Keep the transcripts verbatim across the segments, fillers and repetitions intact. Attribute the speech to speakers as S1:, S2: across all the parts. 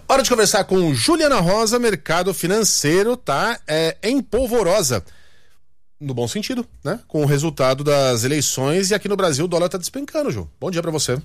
S1: Hora de conversar com Juliana Rosa. Mercado financeiro tá é, em polvorosa. No bom sentido, né? Com o resultado das eleições, e aqui no Brasil o dólar tá despencando, Ju. Bom dia pra você.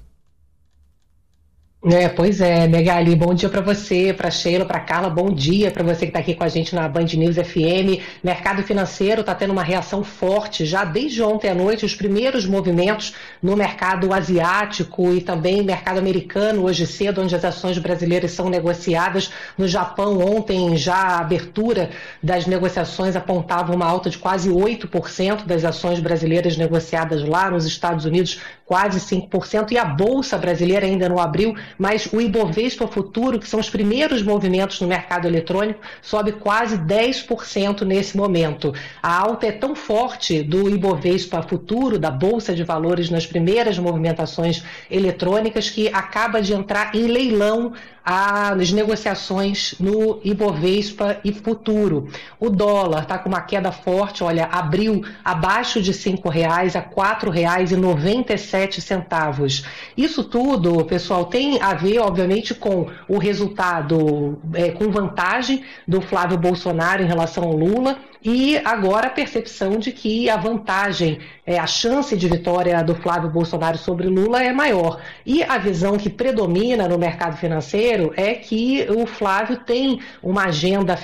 S2: É, pois é, Megali, bom dia para você, para Sheila, para Carla, bom dia para você que está aqui com a gente na Band News F M. Mercado financeiro está tendo uma reação forte já desde ontem à noite, os primeiros movimentos no mercado asiático e também mercado americano hoje cedo, onde as ações brasileiras são negociadas. No Japão, ontem já a abertura das negociações apontava uma alta de quase oito por cento das ações brasileiras negociadas lá. Nos Estados Unidos, quase cinco por cento, e a Bolsa Brasileira ainda não abriu, mas o Ibovespa Futuro, que são os primeiros movimentos no mercado eletrônico, sobe quase dez por cento nesse momento. A alta é tão forte do Ibovespa Futuro, da Bolsa de Valores, nas primeiras movimentações eletrônicas, que acaba de entrar em leilão as negociações no Ibovespa e Futuro. O dólar está com uma queda forte, olha, abriu abaixo de cinco reais a quatro reais e noventa e sete centavos. Isso tudo, pessoal, tem a ver, obviamente, com o resultado, é, com vantagem do Flávio Bolsonaro em relação ao Lula, e agora a percepção de que a vantagem, é, a chance de vitória do Flávio Bolsonaro sobre Lula é maior. E a visão que predomina no mercado financeiro é que o Flávio tem uma agenda